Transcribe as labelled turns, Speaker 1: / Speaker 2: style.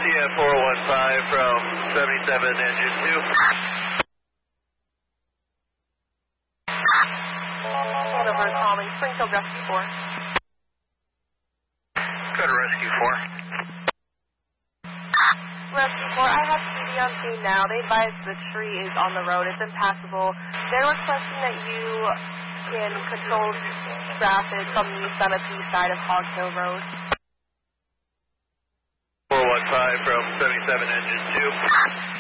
Speaker 1: TF 415 from 77 engine 2.
Speaker 2: Hanover calling Springfield Rescue 4.
Speaker 1: Go to Rescue 4.
Speaker 2: Rescue 4, I have PD on scene now. They advise the tree is on the road. It's impassable. They're requesting that you can control traffic from the Sunapee side of Hog Hill Road.
Speaker 1: 415 from 77 engine 2.